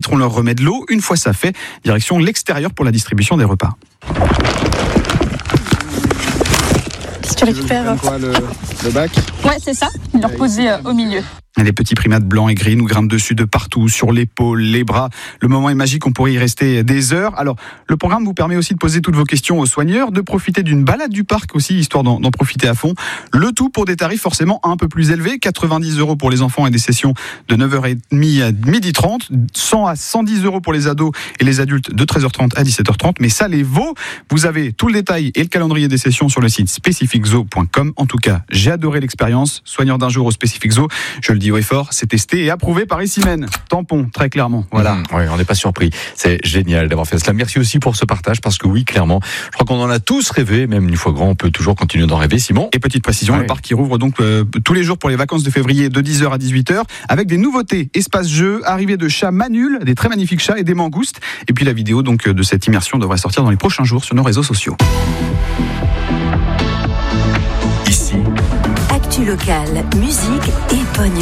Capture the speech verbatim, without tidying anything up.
litres. On leur remet de l'eau. Une fois ça fait, direction l'extérieur pour la distribution des repas. Si tu récupères quoi, le, le bac? Ouais, c'est ça. Il leur poser euh, au milieu. Les petits primates blancs et gris nous grimpent dessus de partout, sur l'épaule, les bras. Le moment est magique, on pourrait y rester des heures. Alors, le programme vous permet aussi de poser toutes vos questions aux soigneurs, de profiter d'une balade du parc aussi, histoire d'en, d'en profiter à fond. Le tout pour des tarifs forcément un peu plus élevés, quatre-vingt-dix euros pour les enfants et des sessions de neuf heures trente à midi trente, cent à cent dix euros pour les ados et les adultes de treize heures trente à dix-sept heures trente. Mais ça les vaut. Vous avez tout le détail et le calendrier des sessions sur le site specific zoo point com. En tout cas, j'ai adoré l'expérience. Soigneur d'un jour au Specific Zoo, je le dis haut et fort, c'est testé et approuvé par Issimène. Tampon, très clairement. Voilà. Mmh, oui, on n'est pas surpris. C'est génial d'avoir fait cela. Merci aussi pour ce partage, parce que oui, clairement, je crois qu'on en a tous rêvé, même une fois grand, on peut toujours continuer d'en rêver, Simon. Et petite précision, ouais. Le parc qui rouvre donc euh, tous les jours pour les vacances de février de dix heures à dix-huit heures, avec des nouveautés, espace jeu, arrivée de chats manuls, des très magnifiques chats et des mangoustes. Et puis la vidéo donc de cette immersion devrait sortir dans les prochains jours sur nos réseaux sociaux. Ici, Actu locale, musique et bonne